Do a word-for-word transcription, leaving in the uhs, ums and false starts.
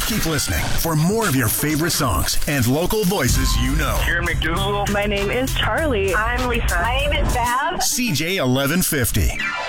Keep listening for more of your favorite songs and local voices you know. Karen McDougal. My name is Charlie. I'm Lisa. My name is Bab. C J eleven fifty.